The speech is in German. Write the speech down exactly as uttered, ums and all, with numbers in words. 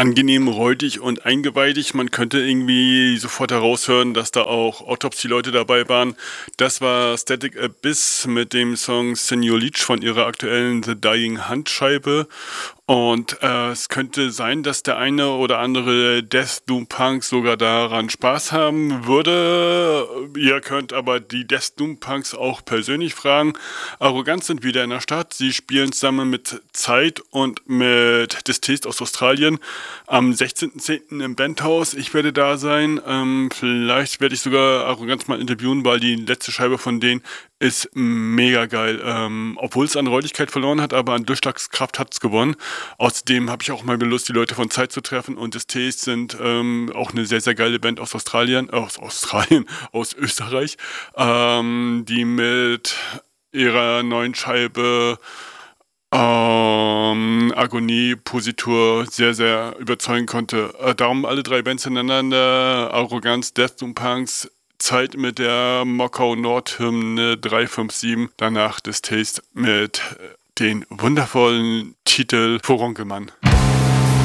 angenehm räudig und eingeweihig. Man könnte irgendwie sofort heraushören, dass da auch Autopsy-Leute dabei waren. Das war Static Abyss mit dem Song Senior Leach von ihrer aktuellen The Dying Hand-Scheibe. Und äh, es könnte sein, dass der eine oder andere Death Doom Punk sogar daran Spaß haben würde. Ihr könnt aber die Death Doom Punks auch persönlich fragen. Arroganz sind wieder in der Stadt. Sie spielen zusammen mit Zeit und mit Distaste aus Australien am sechzehnten zehnten im Bandhaus. Ich werde da sein. Ähm, vielleicht werde ich sogar Arroganz mal interviewen, weil die letzte Scheibe von denen ist mega geil. Ähm, obwohl es an Räudigkeit verloren hat, aber an Durchschlagskraft hat es gewonnen. Außerdem habe ich auch mal Lust, die Leute von Zeit zu treffen, und Distaste sind ähm, auch eine sehr, sehr geile Band aus Australien, äh, aus Australien, aus Österreich, ähm, die mit ihrer neuen Scheibe ähm, Agonie, Positur sehr, sehr überzeugen konnte. Äh, darum alle drei Bands hintereinander: Arroganz, Death Doom Punks, Zeit mit der Mockau Nordhymne drei fünf sieben, danach Distaste mit den wundervollen Titel Furonkelmann.